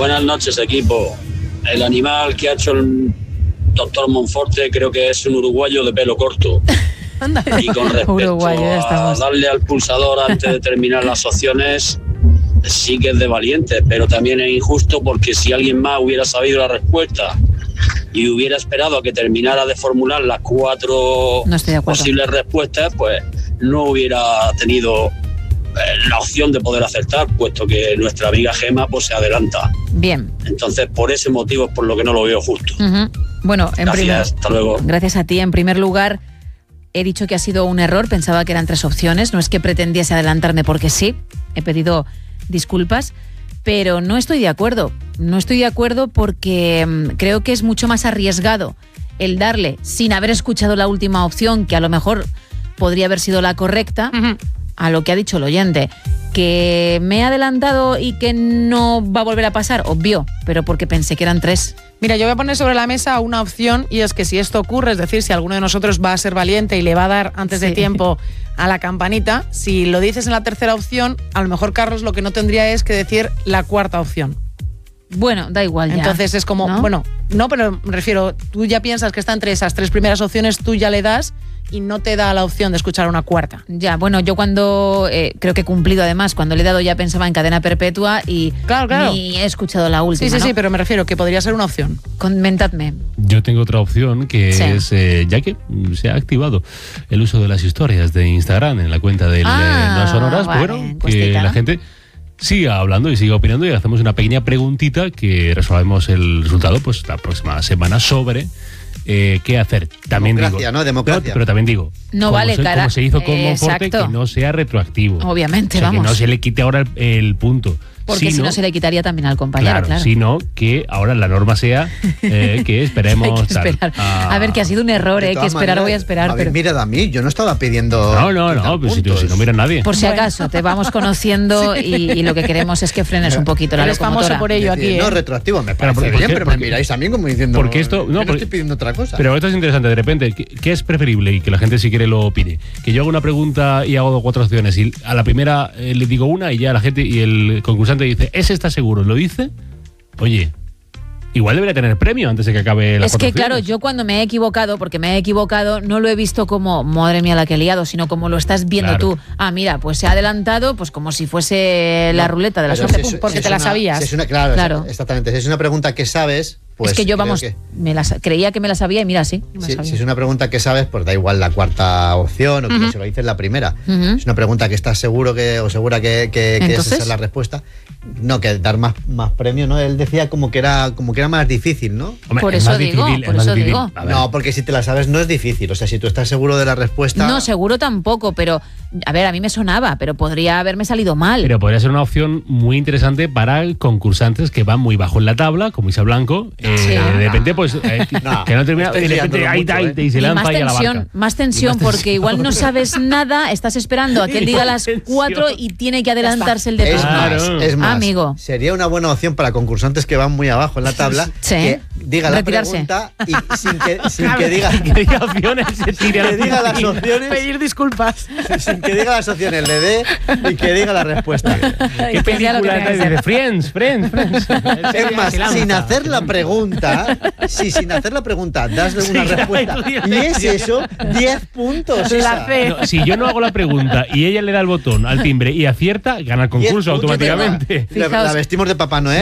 Buenas noches, equipo. El animal que ha hecho el doctor Monforte creo que es un uruguayo de pelo corto. Y con respecto a darle al pulsador antes de terminar las opciones, sí que es de valiente, pero también es injusto porque si alguien más hubiera sabido la respuesta y hubiera esperado a que terminara de formular las 4 posibles respuestas, pues no hubiera tenido la opción de poder acertar, puesto que nuestra amiga Gema pues se adelanta. Bien. Entonces, por ese motivo es por lo que no lo veo justo. Bueno, hasta luego. Gracias a ti. En primer lugar, he dicho que ha sido un error, pensaba que eran 3 opciones, no es que pretendiese adelantarme porque sí, he pedido disculpas, pero no estoy de acuerdo. No estoy de acuerdo porque creo que es mucho más arriesgado el darle sin haber escuchado la última opción, que a lo mejor podría haber sido la correcta, a lo que ha dicho el oyente. Que me he adelantado y que no va a volver a pasar, obvio, pero porque pensé que eran 3. Mira, yo voy a poner sobre la mesa una opción, y es que si esto ocurre, es decir, si alguno de nosotros va a ser valiente y le va a dar antes de tiempo a la campanita, si lo dices en la tercera opción, a lo mejor, Carlos, lo que no tendría es que decir la cuarta opción. Bueno, da igual ya. Entonces es como, bueno, no, pero me refiero, tú ya piensas que está entre esas 3 primeras opciones, tú ya le das y no te da la opción de escuchar una cuarta. Ya, bueno, yo cuando, creo que he cumplido además, cuando le he dado ya pensaba en cadena perpetua y claro. ni he escuchado la última. Sí, pero me refiero que podría ser una opción. Comentadme. Yo tengo otra opción que es, ya que se ha activado el uso de las historias de Instagram en la cuenta de No Sonoras, que la gente siga hablando y siga opinando y hacemos una pequeña preguntita que resolvemos el resultado pues la próxima semana sobre qué hacer. También democracia, digo, ¿no? Democracia. Pero también digo, no vale, como se hizo con Monforte, que no sea retroactivo. Obviamente, que no se le quite ahora el punto. Porque si no se le quitaría también al compañero, claro. Sino que ahora la norma sea que esperemos. Hay que esperar. A ver, que ha sido un error, que esperar maneras, voy a esperar. Pero mirad a mí, yo no estaba pidiendo. No, pues si no mira nadie. Por si acaso, te vamos conociendo y lo que queremos es que frenes un poquito la locomotora. Es famoso por ello aquí. No, retroactivo, me parece bien, pero me miráis a mí como diciendo. Porque esto. No estoy pidiendo otra cosa. Pero esto es interesante, de repente, ¿qué es preferible? Y que la gente, si quiere, lo opine. Que yo hago una pregunta y hago 4 opciones y a la primera le digo una y ya la gente y el concursante dice, ¿ese está seguro? ¿Lo dice? Oye, igual debería tener premio antes de que acabe la. Es que claro, yo cuando me he equivocado, porque me he equivocado, no lo he visto como, madre mía la que he liado, sino como lo estás viendo tú. Ah, mira, pues se ha adelantado, pues como si fuese la ruleta de la suerte, porque te la sabías. Claro, exactamente. Si es una pregunta que sabes, pues es que yo, creía que me la sabía y mira, sí. Si es una pregunta que sabes, pues da igual la cuarta opción o que se lo dices la primera. Es una pregunta que estás seguro o segura que esa es la respuesta. No, que dar más premio, ¿no? Él decía como que era más difícil, ¿no? Hombre, por eso digo. No, porque si te la sabes no es difícil. O sea, si tú estás seguro de la respuesta. No, seguro tampoco, pero a ver, a mí me sonaba, pero podría haberme salido mal. Pero podría ser una opción muy interesante para concursantes que van muy bajo en la tabla, como Isa Blanco. De repente, pues, que no termina, de repente y se lanza ahí a la barca. Más tensión, porque igual no sabes nada, estás esperando a que él diga las 4 y tiene que adelantarse el de Es más, amigo. Sería una buena opción para concursantes que van muy abajo en la tabla, que diga la pregunta y sin que diga opciones, sin que diga las opciones, pedir disculpas. Sin que diga las opciones, le dé y que diga la respuesta. ¿Qué película es de Friends? Es más, sin hacer la pregunta, sin hacer la pregunta, das una respuesta y es eso, 10 puntos. No, si yo no hago la pregunta y ella le da el botón al timbre y acierta, gana el concurso automáticamente. La vestimos de Papá Noel.